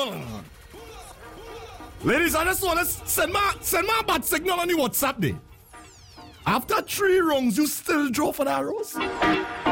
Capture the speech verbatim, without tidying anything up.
hold on, hold on. Ladies, I just want to send my, send my bad signal on the WhatsApp day. After three rounds, you still draw for that rose?